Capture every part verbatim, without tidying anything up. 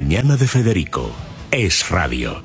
mañana de Federico es radio.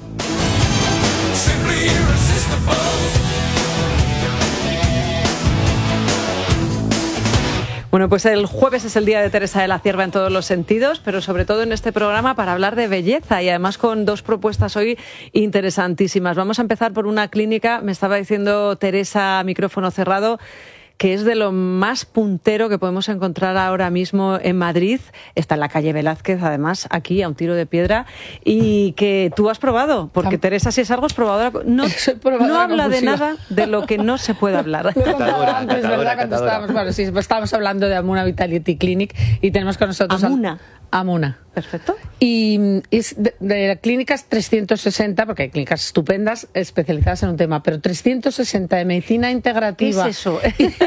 Bueno, pues el jueves es el día de Teresa de la Cierva en todos los sentidos, pero sobre todo en este programa para hablar de belleza y además con dos propuestas hoy interesantísimas. Vamos a empezar por una clínica, me estaba diciendo Teresa, micrófono cerrado, que es de lo más puntero que podemos encontrar ahora mismo en Madrid. Está en la calle Velázquez, además, aquí a un tiro de piedra, y que tú has probado, porque Teresa, si es algo, es probadora. No, no habla de nada de lo que no se puede hablar. Catadora, antes, catadora, ¿verdad? Cuando estábamos, bueno, sí, estábamos hablando de Amuna Vitality Clinic y tenemos con nosotros... Amuna. A, Amuna. Perfecto. Y es de, de clínicas trescientos sesenta, porque hay clínicas estupendas especializadas en un tema, pero trescientos sesenta de medicina integrativa. ¿Qué es eso?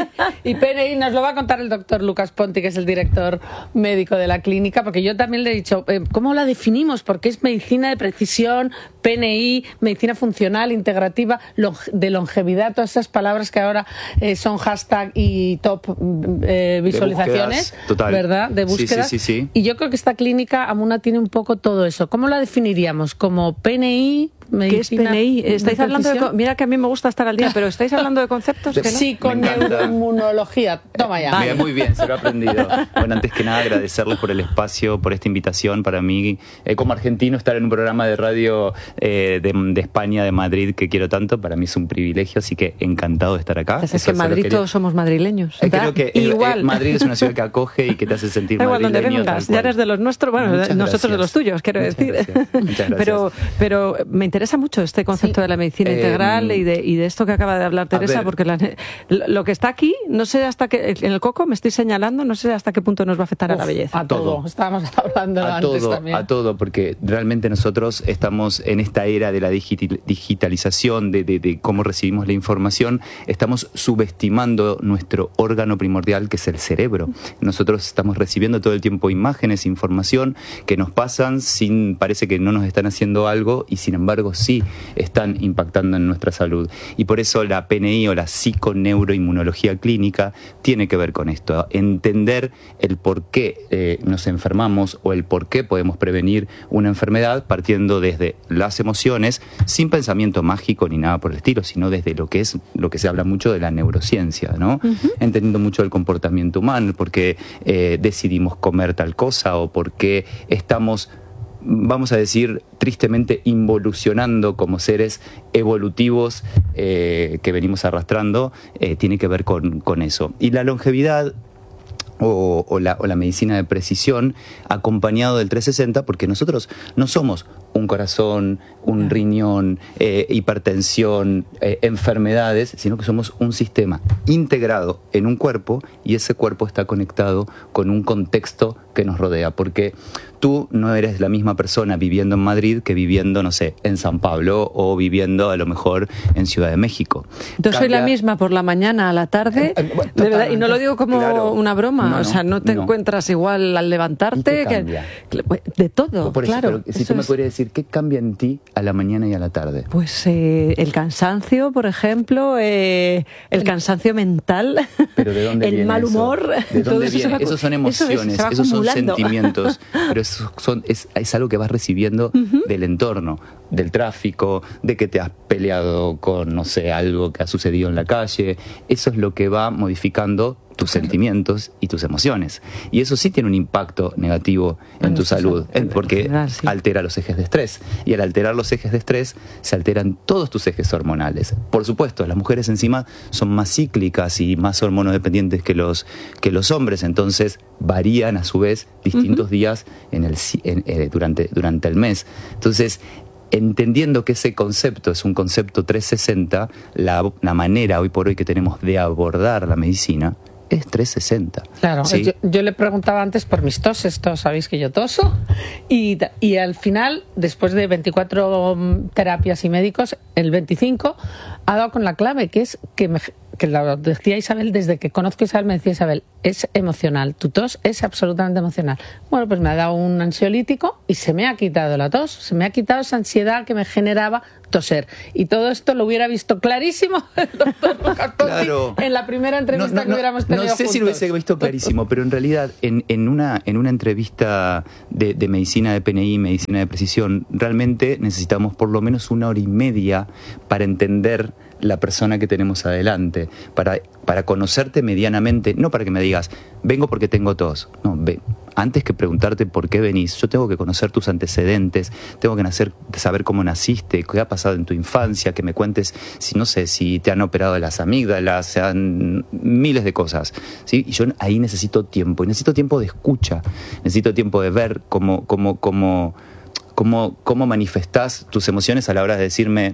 Y P N I nos lo va a contar el doctor Lucas Ponti, que es el director médico de la clínica, porque yo también le he dicho, eh, ¿cómo la definimos? Porque es medicina de precisión, P N I, medicina funcional, integrativa, long, de longevidad, todas esas palabras que ahora eh, son hashtag y top eh, visualizaciones, de búsquedas, ¿verdad? De búsquedas. Sí, sí, sí, sí. Y yo creo que esta clínica, Amuna, tiene un poco todo eso. ¿Cómo la definiríamos? ¿Como P N I? ¿Qué es P N I? ¿Estáis hablando de, mira que a mí me gusta estar al día, pero ¿estáis hablando de conceptos? Que no? Sí, con neuroinmunología. Toma ya. Mira, muy bien, se lo he aprendido. Bueno, antes que nada agradecerles por el espacio, por esta invitación. Para mí, eh, como argentino, estar en un programa de radio eh, de, de España, de Madrid, que quiero tanto, para mí es un privilegio, así que encantado de estar acá. Es Eso que en Madrid todos somos madrileños. Eh, creo que Igual. Eh, Madrid es una ciudad que acoge y que te hace sentir igual madrileño. Donde vengas, ya eres de los nuestros, bueno, Muchas nosotros gracias. De los tuyos, quiero Muchas decir. Gracias. Muchas gracias. Pero, pero me interesa mucho este concepto sí. de la medicina eh, integral y de, y de esto que acaba de hablar Teresa, porque la, lo que está aquí, no sé hasta qué, en el coco me estoy señalando, no sé hasta qué punto nos va a afectar Uf, a la belleza. A todo, estábamos hablando a antes todo, también. A todo, porque realmente nosotros estamos en esta era de la digital, digitalización, de, de, de cómo recibimos la información, estamos subestimando nuestro órgano primordial, que es el cerebro. Nosotros estamos recibiendo todo el tiempo imágenes, información que nos pasan, sin parece que no nos están haciendo algo y sin embargo sí están impactando en nuestra salud. Y por eso la P N I o la psiconeuroinmunología clínica tiene que ver con esto, entender el por qué eh, nos enfermamos o el por qué podemos prevenir una enfermedad partiendo desde las emociones, sin pensamiento mágico ni nada por el estilo, sino desde lo que es lo que se habla mucho de la neurociencia, ¿no? Uh-huh. Entendiendo mucho el comportamiento humano, por qué eh, decidimos comer tal cosa o por qué estamos, vamos a decir, tristemente involucionando como seres evolutivos eh, que venimos arrastrando, eh, tiene que ver con, con eso. Y la longevidad o, o, la, o la medicina de precisión acompañado del trescientos sesenta, porque nosotros no somos un corazón, un riñón, eh, hipertensión, eh, enfermedades, sino que somos un sistema integrado en un cuerpo y ese cuerpo está conectado con un contexto que nos rodea, porque tú no eres la misma persona viviendo en Madrid que viviendo, no sé, en San Pablo o viviendo a lo mejor en Ciudad de México. Entonces Cambia... soy la misma por la mañana, a la tarde, eh, eh, bueno, de verdad, y no lo digo como claro, una broma, no, no, o sea, no te no. encuentras igual al levantarte, que, de todo, por eso, claro. Pero si tú me es... podrías decir, ¿qué cambia en ti a la mañana y a la tarde? Pues eh, el cansancio, por ejemplo, eh, el cansancio mental, ¿Pero de dónde el viene mal eso? humor. ¿De dónde todo viene? Eso, va, esos son emociones, eso es, esos son sentimientos, pero eso son, es, es algo que vas recibiendo uh-huh. del entorno, del tráfico, de que te has peleado con, no sé, algo que ha sucedido en la calle. Eso es lo que va modificando tus sentimientos y tus emociones. Y eso sí tiene un impacto negativo en tu salud, porque altera los ejes de estrés. Y al alterar los ejes de estrés, se alteran todos tus ejes hormonales. Por supuesto, las mujeres encima son más cíclicas y más hormonodependientes que los, que los hombres, entonces varían a su vez distintos uh-huh. días en el, en, eh, durante, durante el mes. Entonces, entendiendo que ese concepto es un concepto trescientos sesenta, la, la manera hoy por hoy que tenemos de abordar la medicina es trescientos sesenta. Claro, ¿sí? yo, yo le preguntaba antes por mis toses, todos sabéis que yo toso, y, y al final, después de veinticuatro terapias y médicos, el veinticinco ha dado con la clave, que es que me, que lo decía Isabel, desde que conozco a Isabel me decía Isabel, es emocional, tu tos es absolutamente emocional. Bueno, pues me ha dado un ansiolítico y se me ha quitado la tos, se me ha quitado esa ansiedad que me generaba toser. Y todo esto lo hubiera visto clarísimo el doctor Lucas Ponti Claro. en la primera entrevista No, no, que hubiéramos tenido No sé juntos. si lo hubiese visto clarísimo, pero en realidad en, en, una, en una entrevista de, de medicina de P N I, medicina de precisión, realmente necesitamos por lo menos una hora y media para entender la persona que tenemos adelante, para, para conocerte medianamente, no para que me digas, vengo porque tengo tos. No, ve, antes que preguntarte por qué venís, yo tengo que conocer tus antecedentes, tengo que nacer, saber cómo naciste, qué ha pasado en tu infancia, que me cuentes, si no sé, si te han operado de las amígdalas, sean miles de cosas, ¿sí? Y yo ahí necesito tiempo, y necesito tiempo de escucha, necesito tiempo de ver cómo, cómo, cómo, cómo, cómo manifestás tus emociones a la hora de decirme,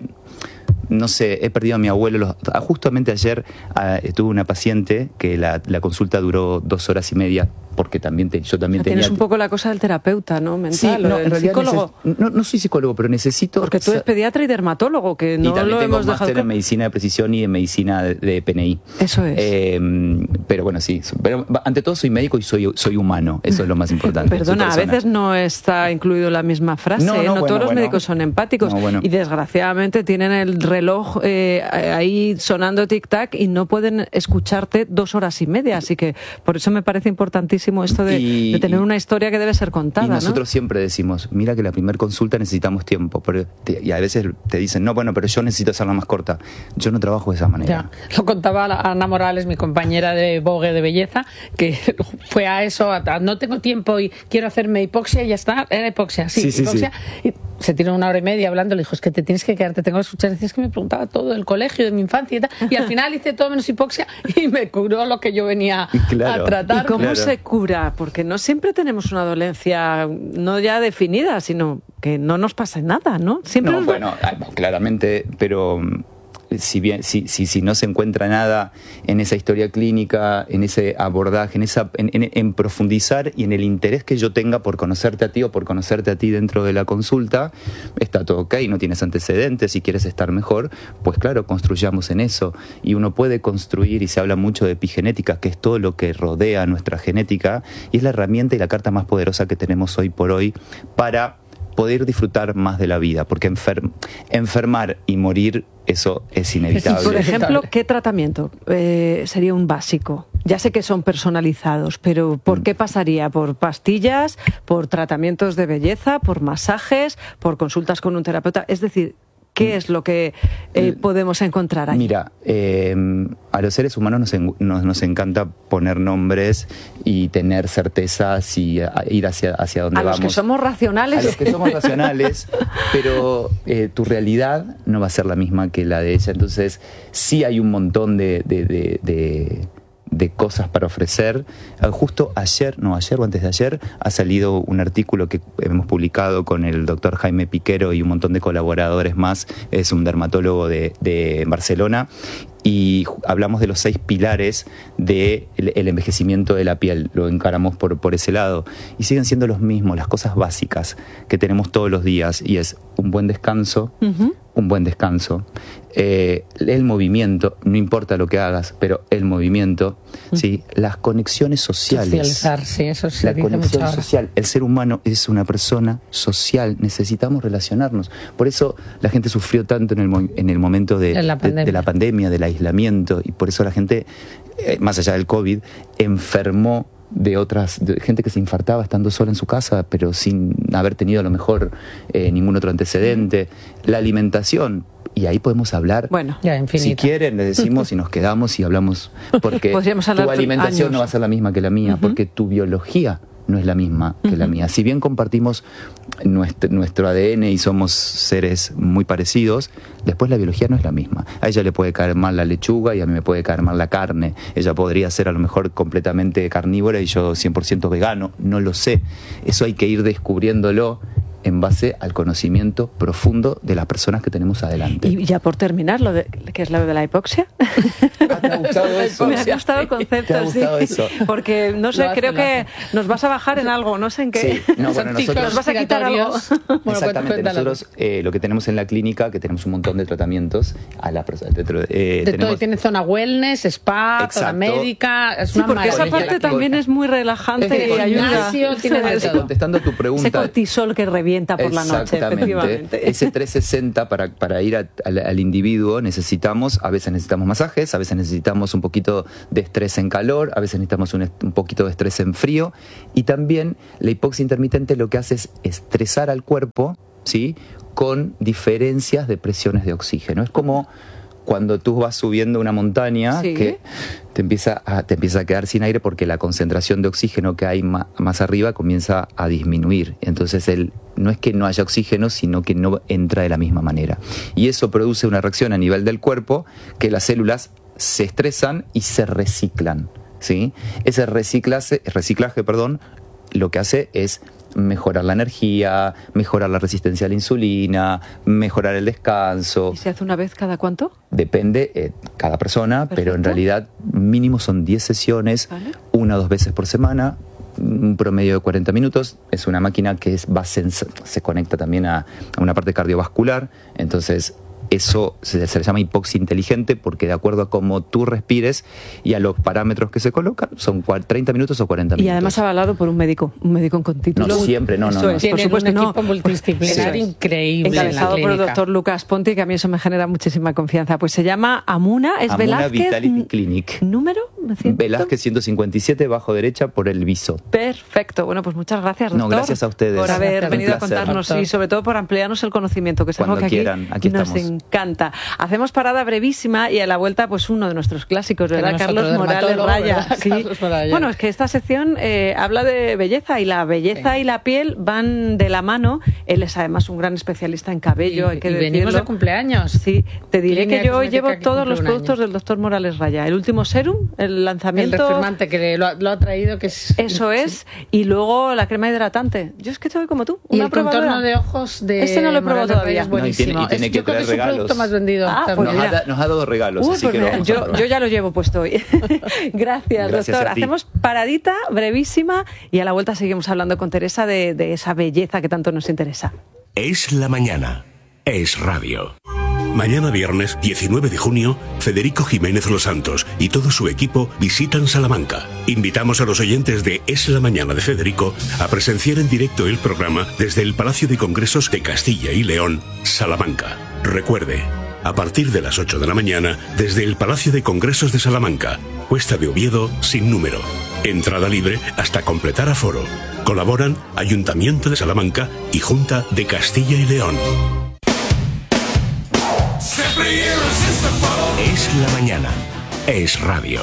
no sé, he perdido a mi abuelo. Los, justamente ayer uh, tuve una paciente que la, la consulta duró dos horas y media, porque también te, yo también o sea, tenía... Tienes un poco la cosa del terapeuta, ¿no? Mental, Sí, no, o del en realidad psicólogo. neces- no, no soy psicólogo, pero necesito... Porque tú eres pediatra y dermatólogo, que y no también lo tengo hemos dejado... máster en medicina de precisión y en medicina de, de P N I. Eso es. Eh, pero bueno, sí. Pero ante todo soy médico y soy, soy humano. Eso es lo más importante. Perdona, soy a persona. veces no está incluido en la misma frase. No, No, no, no bueno, todos los bueno. médicos son empáticos. No, bueno. Y desgraciadamente tienen el reloj eh, ahí sonando tic-tac y no pueden escucharte dos horas y media. Así que por eso me parece importantísimo esto de, Y- de tener una historia que debe ser contada. Y nosotros ¿no? siempre decimos, mira que la primera consulta necesitamos tiempo, pero te- y a veces te dicen, no, bueno, pero yo necesito hacerla más corta. Yo no trabajo de esa manera. Ya. Lo contaba Ana Morales, mi compañera de Vogue de belleza, que fue a eso, a, a, no tengo tiempo y quiero hacerme hipoxia y ya está, era hipoxia, sí, Sí, sí, hipoxia. Y se tiró una hora y media hablando, le dijo, es que te tienes que quedar, te tengo que escuchar. Decías que me preguntaba todo del colegio, de mi infancia y tal, y al final hice todo menos hipoxia y me curó lo que yo venía Claro. a tratar. ¿Y cómo Claro. se cura? Porque no siempre tenemos una dolencia no ya definida, sino que no nos pase nada, ¿no? Siempre No, nos- bueno, ah, claramente, pero mm, si bien si, si, si no se encuentra nada en esa historia clínica, en ese abordaje, en, esa, en, en, en profundizar y en el interés que yo tenga por conocerte a ti o por conocerte a ti dentro de la consulta, está todo ok, no tienes antecedentes, si quieres estar mejor, pues claro, construyamos en eso. Y uno puede construir, y se habla mucho de epigenética, que es todo lo que rodea nuestra genética, y es la herramienta y la carta más poderosa que tenemos hoy por hoy para poder disfrutar más de la vida, porque enfer- enfermar y morir, eso es inevitable. Por ejemplo, ¿qué tratamiento eh, sería un básico? Ya sé que son personalizados, pero ¿por qué pasaría? ¿Por pastillas? ¿Por tratamientos de belleza? ¿Por masajes? ¿Por consultas con un terapeuta? Es decir, ¿qué es lo que eh, podemos encontrar ahí? Mira, eh, a los seres humanos nos, en- nos, nos encanta poner nombres y tener certezas y a- ir hacia, hacia donde a los vamos. que somos racionales. A los que somos racionales, pero eh, tu realidad no va a ser la misma que la de ella. Entonces, sí hay un montón de, de, de, de, de cosas para ofrecer. Eh, Justo ayer, no, ayer o antes de ayer, ha salido un artículo que hemos publicado con el doctor Jaime Piquero y un montón de colaboradores más. Es un dermatólogo de, de Barcelona. Y ju- hablamos de los seis pilares del el envejecimiento de la piel, lo encaramos por, por ese lado. Y siguen siendo los mismos, las cosas básicas que tenemos todos los días, y es un buen descanso, Ujú. un buen descanso, eh, el movimiento, no importa lo que hagas, pero el movimiento, ¿sí? Las conexiones sociales. Socializar, sí, eso se La dice mucho conexión ahora. social. El ser humano es una persona social, necesitamos relacionarnos. Por eso la gente sufrió tanto en el, mo- en el momento de, En la de- pandemia. de la pandemia, del aislamiento, y por eso la gente, eh, más allá del COVID, enfermó de otras, de gente que se infartaba estando sola en su casa, pero sin haber tenido a lo mejor eh, ningún otro antecedente. La alimentación, y ahí podemos hablar. Bueno, Ya, infinito. Si quieren, le decimos y nos quedamos y hablamos, porque Podríamos hablar tu alimentación años. no va a ser la misma que la mía, porque tu biología no es la misma que la mía. Si bien compartimos nuestro, nuestro A D N y somos seres muy parecidos, después la biología no es la misma. A ella le puede caer mal la lechuga y a mí me puede caer mal la carne. Ella podría ser a lo mejor completamente carnívora y yo cien por ciento vegano. No lo sé. Eso hay que ir descubriéndolo en base al conocimiento profundo de las personas que tenemos adelante. Y ya por terminar, lo de, ¿qué es lo de la hipoxia? Ah, ¿te ha gustado eso? Me ha gustado el concepto, ¿Te ha gustado sí. eso? Porque, no sé, Lo hace, creo lo que hace. nos vas a bajar en algo, no sé en qué. Sí, no, bueno, Son nosotros... ciclos Nos vas a quitar algo. respiratorios. Bueno, Exactamente, cuéntalo. nosotros eh, lo que tenemos en la clínica, que tenemos un montón de tratamientos a la persona. Eh, De todo, tiene zona wellness, spa, zona Exacto. médica, es Sí, una porque esa maravilla. parte también es muy relajante Es que y ayuda. gimnasio tiene de Ese- todo. Contestando a tu pregunta. Ese cortisol que revienta por la noche, Exactamente. efectivamente. Ese trescientos sesenta para, para ir a- al, al individuo necesitamos, a veces necesitamos masajes, a veces necesitamos un poquito de estrés en calor, a veces necesitamos un, est- un poquito de estrés en frío, y también la hipoxia intermitente lo que hace es estresar al cuerpo, ¿sí?, con diferencias de presiones de oxígeno. Es como cuando tú vas subiendo una montaña, Sí. que te empieza, a, te empieza a quedar sin aire porque la concentración de oxígeno que hay ma- más arriba comienza a disminuir. Entonces el, no es que no haya oxígeno, sino que no entra de la misma manera. Y eso produce una reacción a nivel del cuerpo que las células se estresan y se reciclan, ¿sí? Ese reciclaje, reciclaje, perdón, lo que hace es mejorar la energía, mejorar la resistencia a la insulina, mejorar el descanso. ¿Y se hace una vez cada cuánto? Depende eh, cada persona, pero en Perfecto. realidad mínimo son diez sesiones, Vale. una o dos veces por semana, un promedio de cuarenta minutos. Es una máquina que es, va sens- se conecta también a, a una parte cardiovascular, entonces eso se, se le llama hipoxia inteligente porque de acuerdo a cómo tú respires y a los parámetros que se colocan, son cua- treinta minutos o cuarenta minutos. Y además avalado por un médico, un médico con título. No, siempre, no, no, Eso no. es, por Tienen supuesto, un no. equipo multidisciplinar Sí. increíble en la Encabezado por el clínica. doctor Lucas Ponti, que a mí eso me genera muchísima confianza. Pues se llama Amuna, es Amuna Velázquez. Vitality Clinic. ¿Número? ¿Me siento? Velázquez ciento cincuenta y siete, bajo derecha, por el viso. Perfecto. Bueno, pues muchas gracias, No, doctor. gracias a ustedes. Por haber Gracias, venido a un placer. contarnos Doctor. y sobre todo por ampliarnos el conocimiento, que es Cuando algo que aquí, quieran, aquí nos estamos. encanta. Hacemos parada brevísima y a la vuelta, pues uno de nuestros clásicos, ¿verdad? Tenemos Carlos otro Morales dermatólogo, Raya. ¿verdad? Sí. Carlos Morales. Bueno, es que esta sección eh, habla de belleza y la belleza Sí. y la piel van de la mano. Él es además un gran especialista en cabello, Y, hay que y venimos decirlo. de cumpleaños. Sí, te diré Clínica que yo Cosmética llevo que todos cumple los un productos año. del doctor Morales Raya. El último serum, el El lanzamiento... reformante que lo ha, lo ha traído, que es... Eso es, y luego la crema hidratante. Yo es que soy como tú, Y una el contorno probadora. de ojos de Este no lo he probado Morales todavía. Raya es No, y tiene- buenísimo. y tiene Es- que yo creo que traer es su regalos. producto más vendido. Ah, pues también. Nos mira. ha, da- nos ha dado regalos, Uy, así pues que lo mira, vamos yo, a probar. yo ya lo llevo puesto hoy. Gracias, Gracias doctor. a ti. Hacemos paradita brevísima y a la vuelta seguimos hablando con Teresa de, de esa belleza que tanto nos interesa. Es la mañana. Es radio. Mañana viernes diecinueve de junio, Federico Jiménez Los Santos y todo su equipo visitan Salamanca. Invitamos a los oyentes de Es la mañana de Federico a presenciar en directo el programa desde el Palacio de Congresos de Castilla y León, Salamanca. Recuerde, a partir de las ocho de la mañana, desde el Palacio de Congresos de Salamanca, Cuesta de Oviedo sin número. Entrada libre hasta completar aforo. Colaboran Ayuntamiento de Salamanca y Junta de Castilla y León. Es la mañana. Es radio.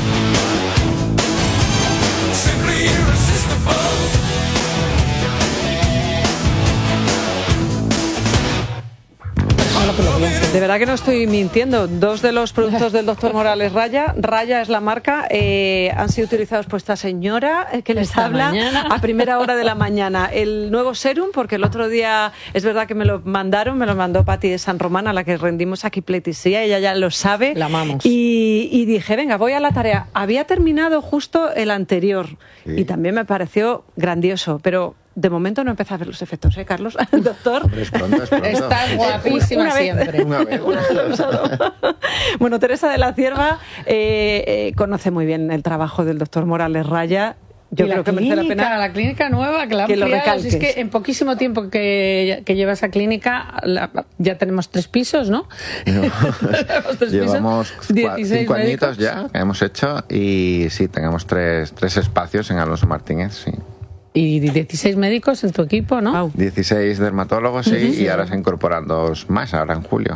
De verdad que no estoy mintiendo. Dos de los productos del doctor Morales Raya, Raya es la marca, eh, han sido utilizados por esta señora eh, que les Esta habla mañana. a primera hora de la mañana. El nuevo serum, porque el otro día es verdad que me lo mandaron, me lo mandó Pati de San Román, a la que rendimos aquí pleitesía, ella ya lo sabe. La amamos. Y, y dije, venga, voy a la tarea. Había terminado justo el anterior Sí. y también me pareció grandioso, pero de momento no empecé a ver los efectos, ¿eh, Carlos? Doctor. Hombre, es pronto, es pronto. Estás guapísima Una vez. siempre. Una vez. Bueno, Teresa de la Cierva eh, eh, conoce muy bien el trabajo del doctor Morales Raya. Yo Y creo la que merece clínica, la pena. la clínica nueva que la han que lo ampliado. Si es recalques. que en poquísimo tiempo que, que lleva esa clínica, la- ya tenemos tres pisos, ¿no? No. Tenemos tres Llevamos pisos, cua- dieciséis cinco médicos. añitos ya que hemos hecho y sí, tenemos tres, tres espacios en Alonso Martínez, sí. Y dieciséis médicos en tu equipo, ¿no? Au. dieciséis dermatólogos, sí, y ahora se incorporan dos más, ahora en julio.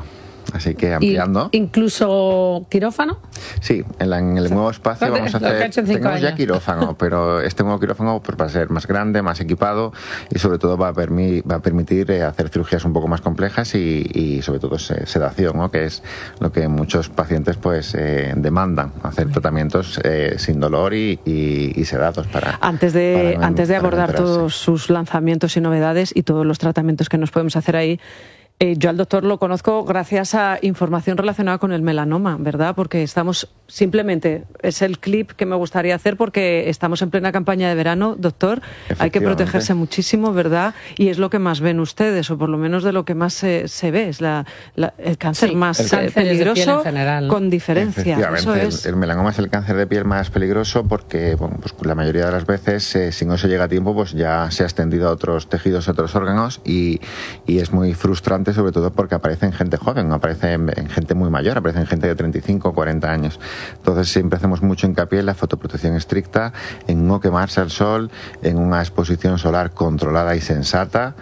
así que ampliando. ¿Y incluso quirófano? Sí, en, la, en el nuevo espacio vamos a hacer, tenemos ya quirófano, pero este nuevo quirófano pues, va a ser más grande, más equipado y sobre todo va a, permi va a permitir eh, hacer cirugías un poco más complejas y, y sobre todo sedación, ¿no? Que es lo que muchos pacientes pues eh, demandan, hacer tratamientos eh, sin dolor y, y, y sedados para... Antes de, para, antes de para abordar todos sus lanzamientos y novedades y todos los tratamientos que nos podemos hacer ahí, Eh, yo al doctor lo conozco gracias a información relacionada con el melanoma, ¿verdad? Porque estamos simplemente, es el clip que me gustaría hacer porque estamos en plena campaña de verano, doctor, hay que protegerse muchísimo, ¿verdad? Y es lo que más ven ustedes, o por lo menos de lo que más se, se ve, es la, la, el cáncer sí, más el cáncer peligroso en general, ¿no? Con diferencia. Efectivamente, Eso es. el, el melanoma es el cáncer de piel más peligroso porque bueno, pues la mayoría de las veces, eh, si no se llega a tiempo, pues ya se ha extendido a otros tejidos, a otros órganos y, y es muy frustrante, sobre todo porque aparece en gente joven, no aparece en, en gente muy mayor, aparece en gente de treinta y cinco o cuarenta años. Entonces siempre hacemos mucho hincapié en la fotoprotección estricta, en no quemarse al sol, en una exposición solar controlada y sensata,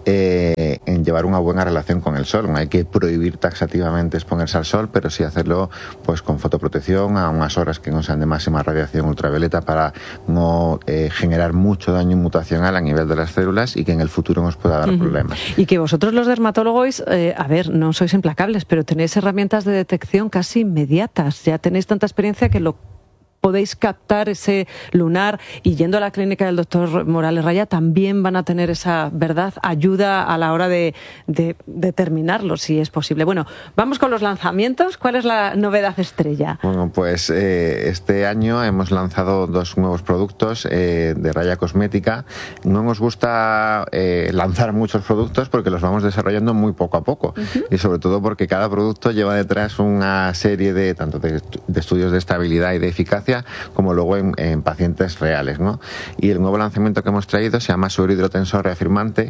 eh, en llevar una buena relación con el sol. No hay que prohibir taxativamente exponerse al sol, pero sí hacerlo pues con fotoprotección a unas horas que no sean de máxima radiación ultravioleta para no eh, generar mucho daño mutacional a nivel de las células y que en el futuro nos pueda dar uh-huh. problemas. Y que vosotros los dermatólogos eh, a ver, no sois implacables, pero tenéis herramientas de detección casi inmediatas. Ya tenéis tanta experiencia que lo podéis captar ese lunar y yendo a la clínica del doctor Morales Raya también van a tener esa, ¿verdad?, ayuda a la hora de, de determinarlo, si es posible. Bueno, vamos con los lanzamientos. ¿Cuál es la novedad estrella? Bueno, pues eh, este año hemos lanzado dos nuevos productos eh, de Raya Cosmética. No nos gusta eh, lanzar muchos productos porque los vamos desarrollando muy poco a poco uh-huh. y sobre todo porque cada producto lleva detrás una serie de tanto de, de estudios de estabilidad y de eficacia como luego en, en pacientes reales, ¿no? Y el nuevo lanzamiento que hemos traído se llama Suero Hidrotensor Reafirmante.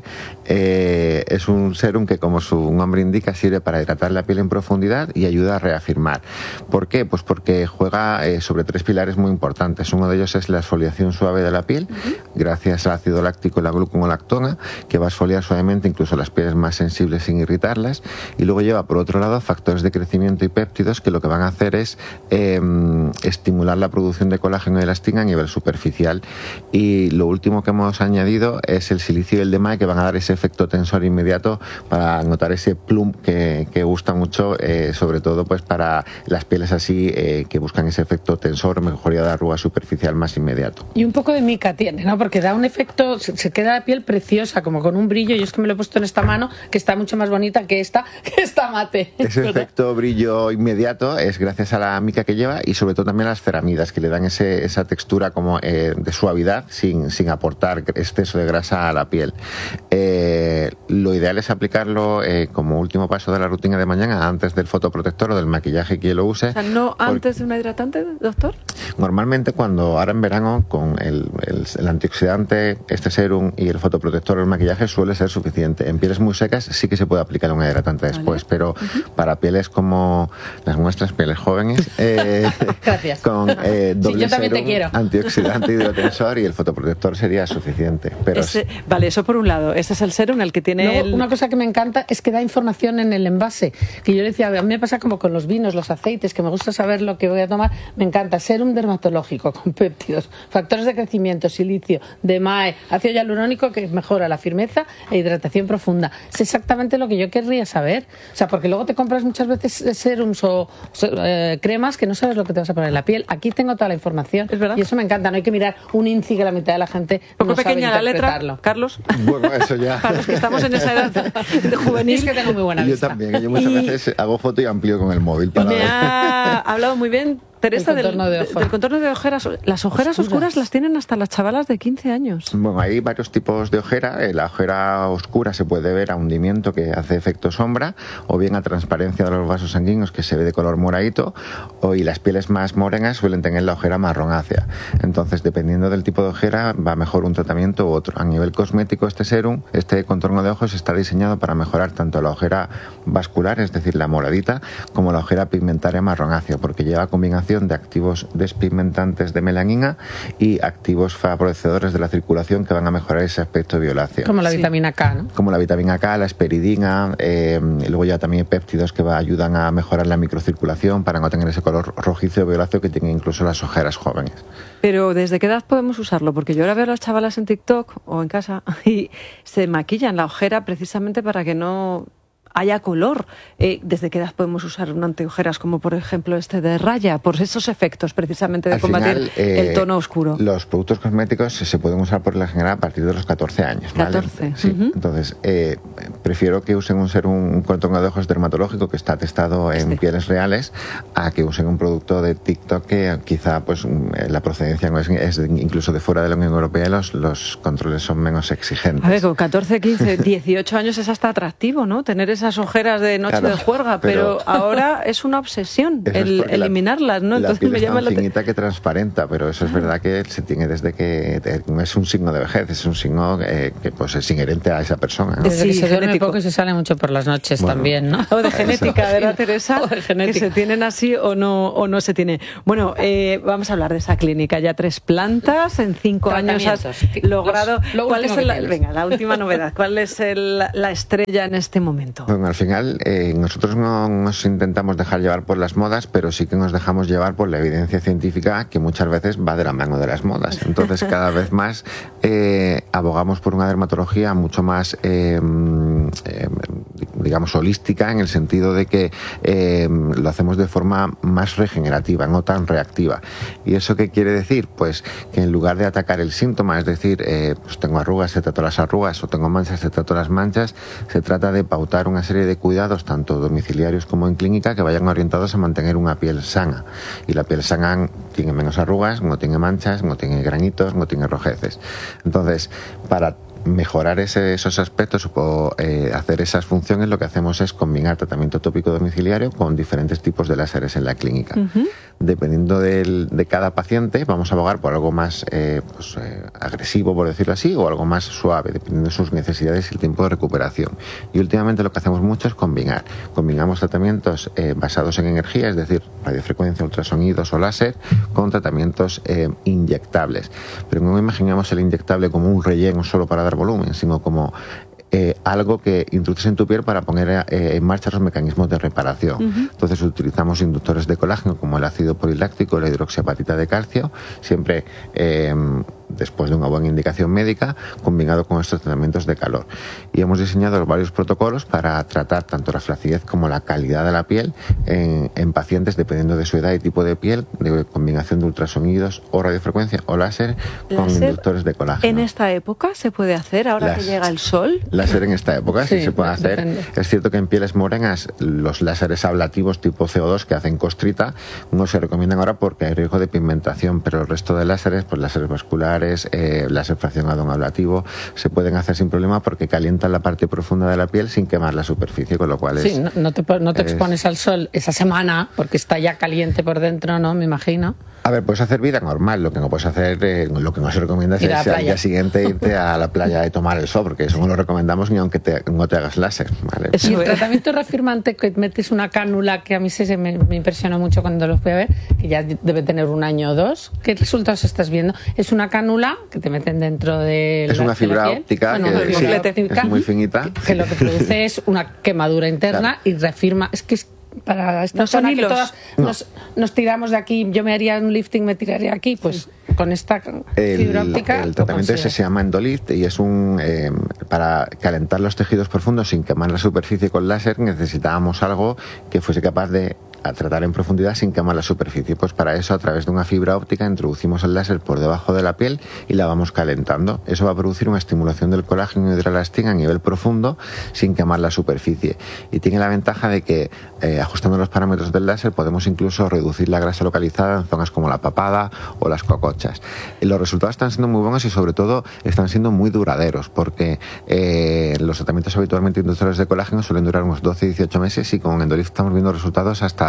Eh, es un serum que, como su nombre indica, sirve para hidratar la piel en profundidad y ayuda a reafirmar. ¿Por qué? Pues porque juega eh, sobre tres pilares muy importantes. Uno de ellos es la exfoliación suave de la piel, uh-huh. gracias al ácido láctico y la gluconolactona, que va a exfoliar suavemente incluso las pieles más sensibles sin irritarlas. Y luego lleva, por otro lado, factores de crecimiento y péptidos que lo que van a hacer es eh, estimular la producción de colágeno y elastina a nivel superficial. Y lo último que hemos añadido es el silicio y el D M A E, que van a dar ese efecto tensor inmediato para notar ese plum que, que gusta mucho, eh, sobre todo pues para las pieles así eh, que buscan ese efecto tensor, mejoría de arruga superficial más inmediato. Y un poco de mica tiene, ¿no? Porque da un efecto, se, se queda la piel preciosa, como con un brillo. Yo es que me lo he puesto en esta mano, que está mucho más bonita que esta, que esta mate. Ese ¿verdad? Efecto brillo inmediato es gracias a la mica que lleva y sobre todo también a las ceramidas, que le dan ese, esa textura como eh, de suavidad sin, sin aportar exceso de grasa a la piel. Eh, lo ideal es aplicarlo eh, como último paso de la rutina de mañana, antes del fotoprotector o del maquillaje que lo use. O sea, ¿no antes de una hidratante, doctor? Normalmente cuando ahora en verano con el, el, el antioxidante, este serum y el fotoprotector o el maquillaje suele ser suficiente. En pieles muy secas sí que se puede aplicar una hidratante después, vale. pero uh-huh. para pieles como las nuestras, pieles jóvenes, eh, Gracias. con eh, doble sí, yo también serum, te quiero. antioxidante, hidrotensor y el fotoprotector sería suficiente. Pero Ese, vale, eso por un lado. Este es el serum, el que tiene... Luego, el... una cosa que me encanta es que da información en el envase, que yo le decía, a mí me pasa como con los vinos, los aceites, que me gusta saber lo que voy a tomar. Me encanta serum dermatológico con péptidos, factores de crecimiento, silicio, D M A E, ácido hialurónico, que mejora la firmeza e hidratación profunda. Es exactamente lo que yo querría saber. O sea, porque luego te compras muchas veces serums o eh, cremas que no sabes lo que te vas a poner en la piel. Aquí tengo toda la información. Es verdad. Y eso me encanta. No hay que mirar un índice que la mitad de la gente poco no pequeña sabe la letra, Carlos. Bueno, eso ya. Para los que estamos en esa edad de juvenil. Es que tengo muy buena yo vista. Yo también. Yo muchas y... veces hago foto y amplío con el móvil. Para me ver. ha hablado muy bien Teresa, del contorno, del, de del contorno de ojeras. Las ojeras oscuras. oscuras las tienen hasta las chavalas de quince años. Bueno, hay varios tipos de ojera. La ojera oscura se puede ver a hundimiento, que hace efecto sombra, o bien a transparencia de los vasos sanguíneos, que se ve de color moradito, o, y las pieles más morenas suelen tener la ojera marronácea. Entonces, dependiendo del tipo de ojera, va mejor un tratamiento u otro. A nivel cosmético, este serum, este contorno de ojos, está diseñado para mejorar tanto la ojera vascular, es decir, la moradita, como la ojera pigmentaria marronácea, porque lleva combinación liberación de activos despigmentantes de melanina y activos favorecedores de la circulación que van a mejorar ese aspecto violáceo. Como la sí. vitamina K, ¿no? Como la vitamina K, la esperidina, eh, y luego ya también péptidos que va, ayudan a mejorar la microcirculación para no tener ese color rojizo violáceo que tienen incluso las ojeras jóvenes. Pero ¿desde qué edad podemos usarlo? Porque yo ahora veo a las chavalas en TikTok o en casa y se maquillan la ojera precisamente para que no haya color. Eh, ¿Desde qué edad podemos usar un antiojeras como por ejemplo este de Raya? Por esos efectos precisamente de Al combatir final, eh, el tono oscuro. Los productos cosméticos se pueden usar por la general a partir de los catorce años. ¿vale? catorce. Sí. Uh-huh. Entonces, eh, prefiero que usen un ser un contorno de ojos dermatológico que está testado en este. pieles reales a que usen un producto de TikTok que quizá pues la procedencia no es, es incluso de fuera de la Unión Europea y los, los controles son menos exigentes. A ver, con catorce, quince, dieciocho años es hasta atractivo, ¿no? Tener esa ojeras de noche claro, de juerga, pero, pero ahora es una obsesión el es eliminarlas, ¿no? La, Entonces la piel me llama es tan la finita que transparenta, pero eso es verdad que se tiene desde que es un signo de vejez, es un signo que, que pues es inherente a esa persona, ¿no? Desde sí, que se duerme genético. poco y se sale mucho por las noches bueno, también, ¿no? O de genética, ¿verdad, Teresa? O de genética. Que se tienen así o no o no se tiene. Bueno, eh, vamos a hablar de esa clínica. Ya tres plantas, en cinco años has logrado. Los, lo ¿Cuál es el, venga, la última novedad? ¿Cuál es el, la estrella en este momento? Bueno, al final eh, nosotros no nos intentamos dejar llevar por las modas, pero sí que nos dejamos llevar por la evidencia científica que muchas veces va de la mano de las modas. Entonces cada vez más eh, abogamos por una dermatología mucho más eh, eh, digamos holística, en el sentido de que eh, lo hacemos de forma más regenerativa, no tan reactiva. ¿Y eso qué quiere decir? Pues que en lugar de atacar el síntoma, es decir, eh, pues tengo arrugas, se trato las arrugas, o tengo manchas, se trato las manchas, se trata de pautar una serie de cuidados, tanto domiciliarios como en clínica, que vayan orientados a mantener una piel sana. Y la piel sana tiene menos arrugas, no tiene manchas, no tiene granitos, no tiene rojeces. Entonces, para mejorar ese, esos aspectos o eh, hacer esas funciones, lo que hacemos es combinar tratamiento tópico domiciliario con diferentes tipos de láseres en la clínica. Uh-huh. Dependiendo del, de cada paciente, vamos a abogar por algo más eh, pues, eh, agresivo, por decirlo así, o algo más suave, dependiendo de sus necesidades y el tiempo de recuperación. Y últimamente lo que hacemos mucho es combinar. Combinamos tratamientos eh, basados en energía, es decir, radiofrecuencia, ultrasonidos o láser, con tratamientos eh, inyectables. Pero no imaginamos el inyectable como un relleno solo para dar volumen, sino como eh, algo que introduces en tu piel para poner eh, en marcha los mecanismos de reparación. Uh-huh. Entonces utilizamos inductores de colágeno como el ácido poliláctico, la hidroxiapatita de calcio, siempre eh, después de una buena indicación médica, combinado con estos tratamientos de calor. Y hemos diseñado varios protocolos para tratar tanto la flacidez como la calidad de la piel en, en pacientes, dependiendo de su edad y tipo de piel, de combinación de ultrasonidos o radiofrecuencia o láser, con láser inductores de colágeno. ¿En esta época se puede hacer, ahora Las, que llega el sol? Láser en esta época sí, sí se puede hacer. Depende. Es cierto que en pieles morenas los láseres ablativos tipo C O dos que hacen costrita no se recomiendan ahora porque hay riesgo de pigmentación, pero el resto de láseres, pues láseres vasculares, eh, láser fraccionado en ablativo, se pueden hacer sin problema porque calientan la parte profunda de la piel sin quemar la superficie, con lo cual sí, es... no, no te, no te es, expones al sol esa semana porque está ya caliente por dentro, ¿no? Me imagino. A ver, puedes hacer vida normal, lo que no puedes hacer, eh, lo que no se recomienda es al día siguiente irte a la playa y tomar el sol, porque eso no lo recomendamos ni aunque te, no te hagas láser, ¿vale? Y el tratamiento reafirmante, que metes una cánula, que a mí se me, me impresionó mucho cuando lo fui a ver, que ya debe tener un año o dos. ¿Qué resultados estás viendo? Es una cánula que te meten dentro de Es la, una fibra de la óptica, bueno, que, una sí, fibra óptica, es muy finita. Que, que lo que produce es una quemadura interna, claro, y reafirma. Es que es para esta no zona son que hilos. todas no. nos, nos tiramos de aquí, yo me haría un lifting, me tiraría aquí, pues sí, con esta fibra el, óptica. El tratamiento ese se llama Endolift y es un eh, para calentar los tejidos profundos sin quemar la superficie con láser. Necesitábamos algo que fuese capaz de a tratar en profundidad sin quemar la superficie. Pues para eso, a través de una fibra óptica, introducimos el láser por debajo de la piel y la vamos calentando. Eso va a producir una estimulación del colágeno y de la elastina a nivel profundo sin quemar la superficie. Y tiene la ventaja de que, eh, ajustando los parámetros del láser, podemos incluso reducir la grasa localizada en zonas como la papada o las cocochas. Y los resultados están siendo muy buenos y, sobre todo, están siendo muy duraderos, porque eh, los tratamientos habitualmente inductores de colágeno suelen durar unos doce a dieciocho meses y con Endolift estamos viendo resultados hasta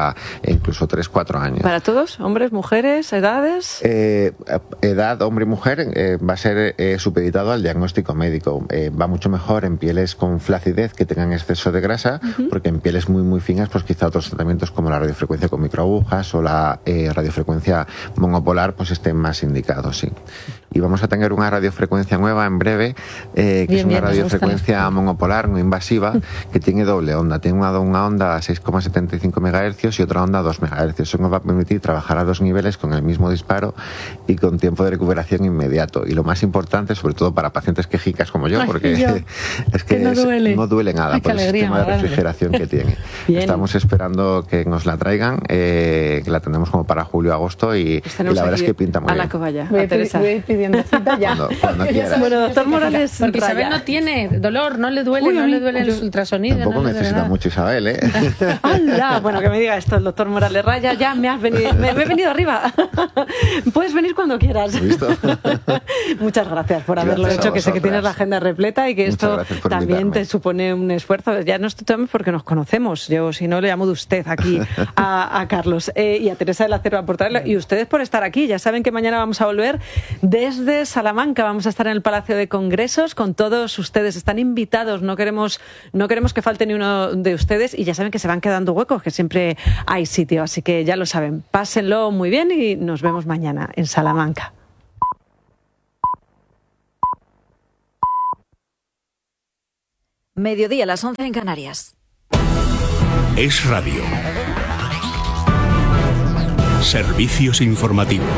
hasta incluso tres, cuatro años. ¿Para todos? ¿Hombres, mujeres, edades? Eh, edad, hombre y mujer, eh, va a ser eh, supeditado al diagnóstico médico. Eh, va mucho mejor en pieles con flacidez que tengan exceso de grasa, uh-huh. porque en pieles muy muy finas, pues quizá otros tratamientos como la radiofrecuencia con microagujas o la eh, radiofrecuencia monopolar pues estén más indicados, sí. Y vamos a tener una radiofrecuencia nueva en breve, eh, que bien, es una bien, radiofrecuencia monopolar no invasiva, que tiene doble onda. Tiene una, una onda a seis coma setenta y cinco megahercios y otra onda a dos megahercios. Eso nos va a permitir trabajar a dos niveles con el mismo disparo y con tiempo de recuperación inmediato. Y lo más importante, sobre todo para pacientes quejicas como yo, porque Ay, yo. es que, que no, duele. Es, no duele nada Ay, por el alegría, sistema de refrigeración que tiene. Bien. Estamos esperando que nos la traigan, eh, que la tenemos como para julio-agosto y, y la verdad es que pinta muy a bien. La cobaya, voy a Teresa. Voy pidiendo cita ya. Cuando, cuando quieras. Bueno, doctor Morales, porque Isabel Raya. no tiene dolor, no le duele, Uy, no le duele los ultrasonidos. Tampoco no necesita mucho Isabel, ¿eh? ¡Hala! Bueno, que me diga esto el doctor Morales Raya, ya me has venido, me, me he venido arriba. Puedes venir cuando quieras. ¿Listo? Muchas gracias por haberlo gracias hecho, que sé que tienes la agenda repleta y que esto también invitarme. Te supone un esfuerzo. Ya no estoy porque nos conocemos. Yo, si no, le llamo de usted aquí a, a Carlos eh, y a Teresa de la Cierva por traerlo. Y ustedes por estar aquí. Ya saben que mañana vamos a volver desde Salamanca. Vamos a estar en el Palacio de Congresos con todos ustedes. Están invitados. No queremos, no queremos que falte ni uno de ustedes y ya saben que se van quedando huecos, que siempre hay sitio. Así que ya lo saben. Pásenlo muy bien y nos vemos mañana en Salamanca. Mediodía a las once en Canarias. Es Radio. Servicios informativos.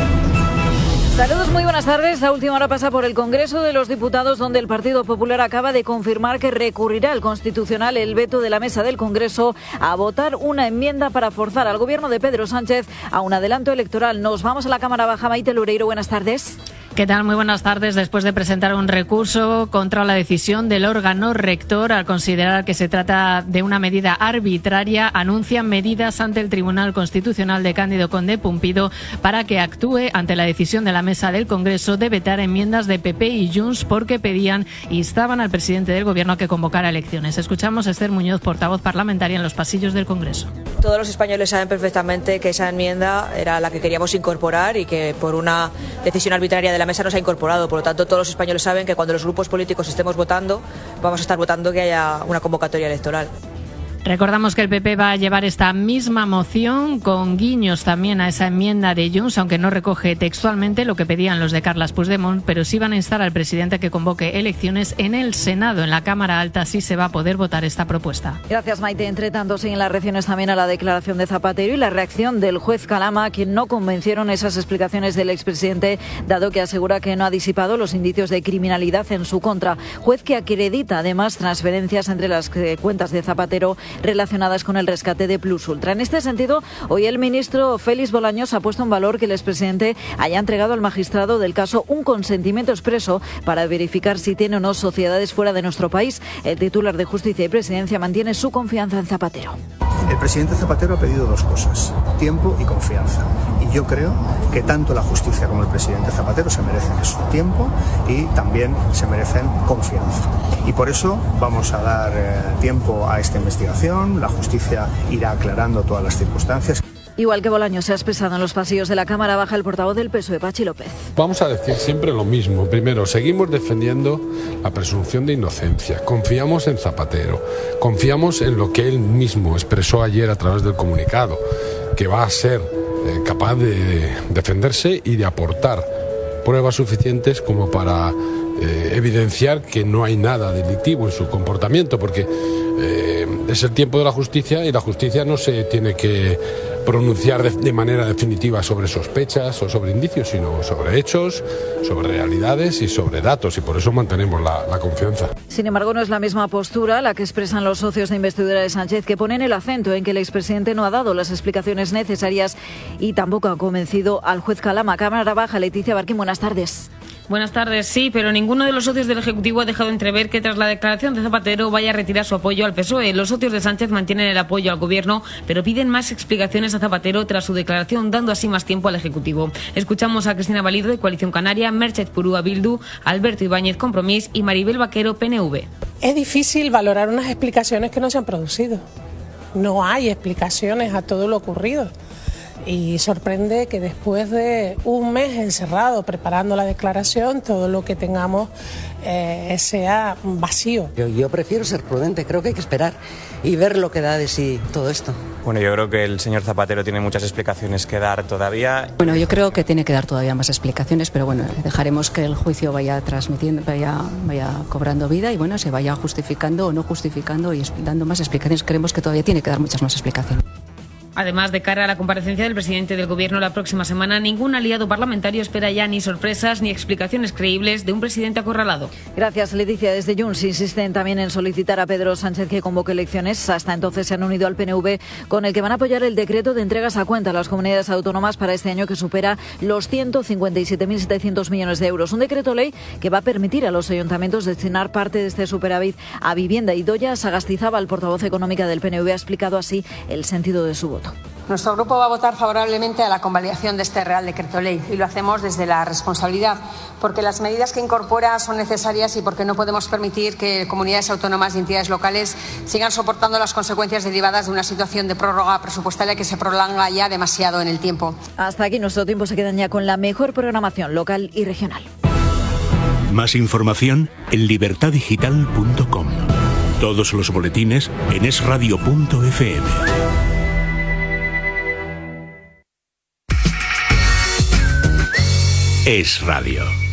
Saludos, muy buenas tardes. La última hora pasa por el Congreso de los Diputados, donde el Partido Popular acaba de confirmar que recurrirá al Constitucional el veto de la mesa del Congreso a votar una enmienda para forzar al gobierno de Pedro Sánchez a un adelanto electoral. Nos vamos a la Cámara Baja. Maite Loureiro, buenas tardes. ¿Qué tal? Muy buenas tardes. Después de presentar un recurso contra la decisión del órgano rector al considerar que se trata de una medida arbitraria, anuncian medidas ante el Tribunal Constitucional de Cándido Conde Pumpido para que actúe ante la decisión de la mesa del Congreso de vetar enmiendas de P P y Junts porque pedían, instaban al presidente del Gobierno a que convocara elecciones. Escuchamos a Esther Muñoz, portavoz parlamentaria en los pasillos del Congreso. Todos los españoles saben perfectamente que esa enmienda era la que queríamos incorporar y que por una decisión arbitraria de la mesa no se ha incorporado. Por lo tanto, todos los españoles saben que cuando los grupos políticos estemos votando, vamos a estar votando que haya una convocatoria electoral. Recordamos que el P P va a llevar esta misma moción con guiños también a esa enmienda de Junts, aunque no recoge textualmente lo que pedían los de Carles Puigdemont, pero sí van a instar al presidente a que convoque elecciones en el Senado. En la Cámara Alta sí se va a poder votar esta propuesta. Gracias, Maite. Entre tanto, siguen las reacciones también a la declaración de Zapatero y la reacción del juez Calama, a quien no convencieron esas explicaciones del expresidente, dado que asegura que no ha disipado los indicios de criminalidad en su contra. Juez que acredita además transferencias entre las cuentas de Zapatero relacionadas con el rescate de Plus Ultra. En este sentido, hoy el ministro Félix Bolaños ha puesto en valor que el expresidente haya entregado al magistrado del caso un consentimiento expreso para verificar si tiene o no sociedades fuera de nuestro país. El titular de Justicia y Presidencia mantiene su confianza en Zapatero. El presidente Zapatero ha pedido dos cosas, tiempo y confianza. Y yo creo que tanto la justicia como el presidente Zapatero se merecen eso, tiempo y también se merecen confianza. Y por eso vamos a dar eh, tiempo a esta investigación, la justicia irá aclarando todas las circunstancias. Igual que Bolaños se ha expresado en los pasillos de la Cámara Baja, el portavoz del P S O E, Pachi López. Vamos a decir siempre lo mismo. Primero, seguimos defendiendo la presunción de inocencia. Confiamos en Zapatero. Confiamos en lo que él mismo expresó ayer a través del comunicado, que va a ser eh, capaz de defenderse y de aportar pruebas suficientes como para eh, evidenciar que no hay nada delictivo en su comportamiento, porque eh, es el tiempo de la justicia y la justicia no se tiene que pronunciar de, de manera definitiva sobre sospechas o sobre indicios, sino sobre hechos, sobre realidades y sobre datos, y por eso mantenemos la, la confianza. Sin embargo, no es la misma postura la que expresan los socios de investidura de Sánchez, que ponen el acento en que el expresidente no ha dado las explicaciones necesarias y tampoco ha convencido al juez Calama. Cámara Baja, Leticia Barquín, buenas tardes. Buenas tardes, sí, pero ninguno de los socios del Ejecutivo ha dejado entrever que tras la declaración de Zapatero vaya a retirar su apoyo al P S O E. Los socios de Sánchez mantienen el apoyo al Gobierno, pero piden más explicaciones a Zapatero tras su declaración, dando así más tiempo al Ejecutivo. Escuchamos a Cristina Valido de Coalición Canaria, Merchet Purúa Bildu, Alberto Ibáñez Compromís y Maribel Vaquero P N V. Es difícil valorar unas explicaciones que no se han producido. no hay explicaciones a todo lo ocurrido. Y sorprende que después de un mes encerrado preparando la declaración, todo lo que tengamos eh, sea vacío. Yo, yo prefiero ser prudente, creo que hay que esperar y ver lo que da de sí todo esto. Bueno, yo creo que el señor Zapatero tiene muchas explicaciones que dar todavía. Bueno, yo creo que tiene que dar todavía más explicaciones, pero bueno, dejaremos que el juicio vaya transmitiendo, vaya, vaya cobrando vida y bueno, se vaya justificando o no justificando y dando más explicaciones. Creemos que todavía tiene que dar muchas más explicaciones. Además, de cara a la comparecencia del presidente del Gobierno la próxima semana, ningún aliado parlamentario espera ya ni sorpresas ni explicaciones creíbles de un presidente acorralado. Gracias, Leticia. Desde Junts insisten también en solicitar a Pedro Sánchez que convoque elecciones. Hasta entonces se han unido al P N V, con el que van a apoyar el decreto de entregas a cuenta a las comunidades autónomas para este año, que supera los ciento cincuenta y siete mil setecientos millones de euros. Un decreto ley que va a permitir a los ayuntamientos destinar parte de este superávit a vivienda. Idoia Sagastizabal, el portavoz económica del P N V, ha explicado así el sentido de su voto. Nuestro grupo va a votar favorablemente a la convalidación de este Real Decreto Ley y lo hacemos desde la responsabilidad, porque las medidas que incorpora son necesarias y porque no podemos permitir que comunidades autónomas y entidades locales sigan soportando las consecuencias derivadas de una situación de prórroga presupuestaria que se prolonga ya demasiado en el tiempo. Hasta aquí nuestro tiempo. Se quedan ya con la mejor programación local y regional. Más información en libertad digital punto com. Todos los boletines en es radio punto efe eme. Es Radio.